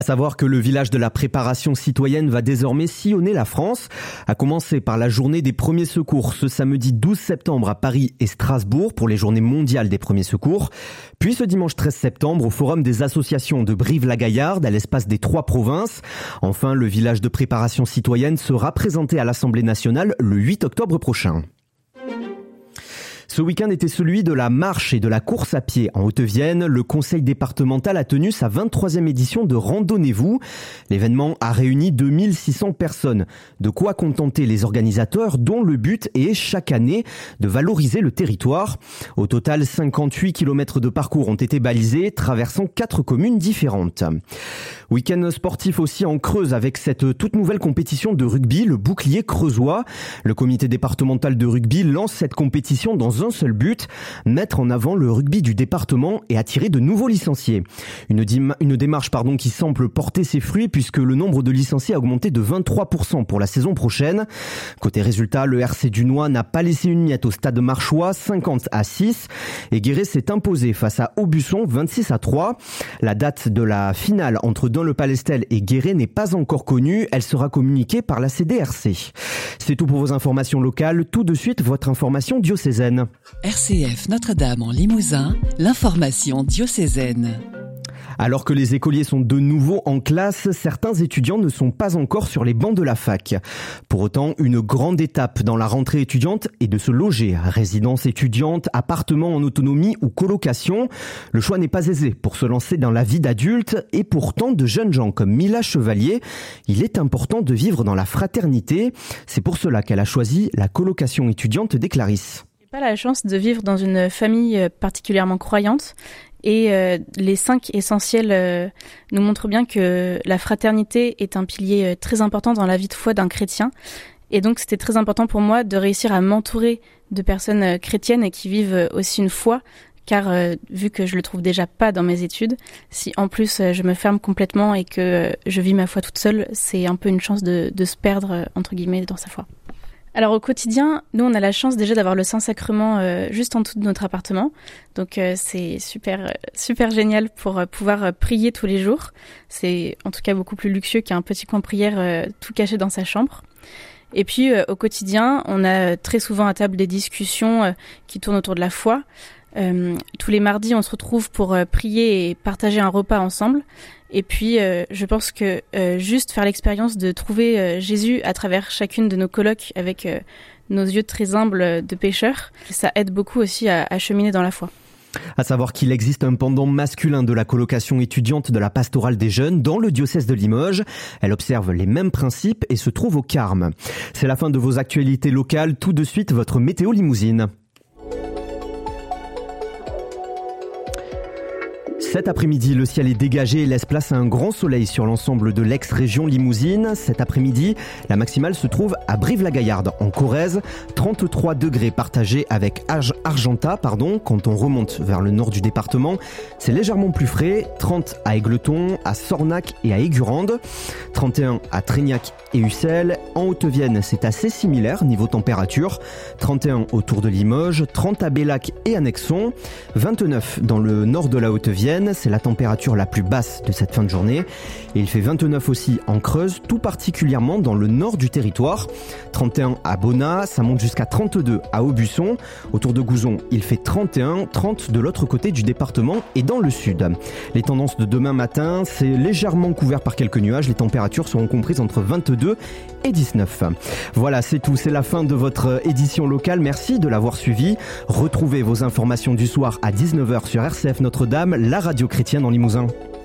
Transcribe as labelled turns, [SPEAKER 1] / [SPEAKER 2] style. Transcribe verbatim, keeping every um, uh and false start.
[SPEAKER 1] À savoir que le village de la préparation citoyenne va désormais sillonner la France, à commencer par la journée des premiers secours ce samedi douze septembre à Paris et Strasbourg pour les journées mondiales des premiers secours, puis ce dimanche treize septembre au forum des associations de Brive-la-Gaillarde à l'espace des trois provinces. Enfin, le village de préparation citoyenne sera présenté à l'Assemblée nationale le huit octobre prochain. Ce week-end était celui de la marche et de la course à pied. En Haute-Vienne, le conseil départemental a tenu sa vingt-troisième édition de Randonnez-vous. L'événement a réuni deux mille six cents personnes. De quoi contenter les organisateurs dont le but est chaque année de valoriser le territoire. Au total, cinquante-huit kilomètres de parcours ont été balisés, traversant quatre communes différentes. Week-end sportif aussi en Creuse avec cette toute nouvelle compétition de rugby, le bouclier creusois. Le comité départemental de rugby lance cette compétition dans un seul but, mettre en avant le rugby du département et attirer de nouveaux licenciés. Une, dim- une démarche pardon, qui semble porter ses fruits puisque le nombre de licenciés a augmenté de vingt-trois pour cent pour la saison prochaine. Côté résultat, le R C Dunois n'a pas laissé une miette au stade marchois, cinquante à six, et Guéret s'est imposé face à Aubusson, vingt-six à trois. La date de la finale entre Dun-le-Palestel et Guéret n'est pas encore connue, elle sera communiquée par la C D R C. C'est tout pour vos informations locales, tout de suite votre information diocésaine.
[SPEAKER 2] R C F Notre-Dame en Limousin, l'information diocésaine.
[SPEAKER 1] Alors que les écoliers sont de nouveau en classe, certains étudiants ne sont pas encore sur les bancs de la fac. Pour autant, une grande étape dans la rentrée étudiante est de se loger. Résidence étudiante, appartement en autonomie ou colocation. Le choix n'est pas aisé pour se lancer dans la vie d'adulte et pourtant de jeunes gens comme Mila Chevalier, il est important de vivre dans la fraternité. C'est pour cela qu'elle a choisi la colocation étudiante des Clarisses.
[SPEAKER 3] J'ai pas la chance de vivre dans une famille particulièrement croyante et euh, les cinq essentiels euh, nous montrent bien que la fraternité est un pilier euh, très important dans la vie de foi d'un chrétien. Et donc c'était très important pour moi de réussir à m'entourer de personnes euh, chrétiennes et qui vivent euh, aussi une foi, car euh, vu que je le trouve déjà pas dans mes études, si en plus euh, je me ferme complètement et que euh, je vis ma foi toute seule, c'est un peu une chance de, de se perdre euh, entre guillemets dans sa foi. Alors au quotidien, nous on a la chance déjà d'avoir le Saint-Sacrement euh, juste en dessous de notre appartement. Donc euh, c'est super super génial pour euh, pouvoir euh, prier tous les jours. C'est en tout cas beaucoup plus luxueux qu'un petit coin prière euh, tout caché dans sa chambre. Et puis euh, au quotidien, on a très souvent à table des discussions euh, qui tournent autour de la foi. Euh, tous les mardis, on se retrouve pour euh, prier et partager un repas ensemble. Et puis, euh, je pense que euh, juste faire l'expérience de trouver euh, Jésus à travers chacune de nos colloques avec euh, nos yeux très humbles de pécheurs, ça aide beaucoup aussi à, à cheminer dans la foi.
[SPEAKER 1] À savoir qu'il existe un pendant masculin de la colocation étudiante de la pastorale des jeunes dans le diocèse de Limoges. Elle observe les mêmes principes et se trouve au Carme. C'est la fin de vos actualités locales. Tout de suite, votre météo limousine. Cet après-midi, le ciel est dégagé et laisse place à un grand soleil sur l'ensemble de l'ex-région limousine. Cet après-midi, la maximale se trouve à Brive-la-Gaillarde, en Corrèze. trente-trois degrés partagés avec Argentat, pardon. Quand on remonte vers le nord du département, c'est légèrement plus frais. trente à Égletons, à Sornac et à Aigurande. trente et un à Trégnac et Ussel. En Haute-Vienne, c'est assez similaire niveau température. trente et un autour de Limoges, trente à Bellac et à Nexon. vingt-neuf dans le nord de la Haute-Vienne. C'est la température la plus basse de cette fin de journée. Et il fait vingt-neuf aussi en Creuse, tout particulièrement dans le nord du territoire. trente et un à Bonnat, ça monte jusqu'à trente-deux à Aubusson. Autour de Gouzon, il fait trente et un, trente de l'autre côté du département et dans le sud. Les tendances de demain matin, c'est légèrement couvert par quelques nuages. Les températures seront comprises entre vingt-deux et dix-neuf. Voilà, c'est tout. C'est la fin de votre édition locale. Merci de l'avoir suivi. Retrouvez vos informations du soir à dix-neuf heures sur R C F Notre-Dame, la radio chrétienne en Limousin.